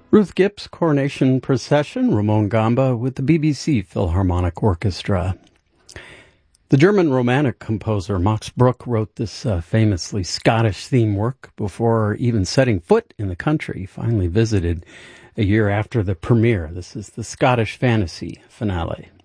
Ruth Gipp's Coronation Procession, Ramon Gamba with the BBC Philharmonic Orchestra. The German Romantic composer Max Bruch wrote this famously Scottish theme work before even setting foot in the country. He finally visited a year after the premiere. This is the Scottish Fantasy finale.